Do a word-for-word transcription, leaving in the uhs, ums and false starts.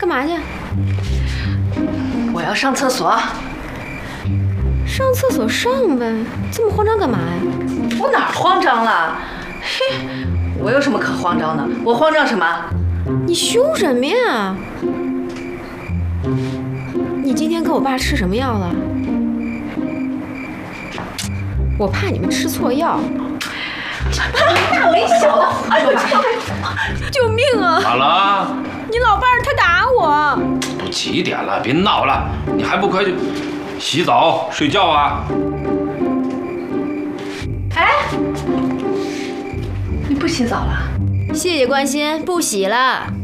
嘛去？ 我要上厕所。 上厕所上呗，这么慌张干嘛呀？ 我哪儿慌张了？嘿，我有什么可慌张的？我慌张什么？ 你凶什么呀？你今天跟我爸吃什么药了？我怕你们吃错药。 大没小的，哎呦妈！ 救命啊！ 咋了？ 你老伴儿他打我。 都几点了，别闹了，你还不快去洗澡睡觉啊？ 哎，你不洗澡了？ 谢谢关心，不洗了。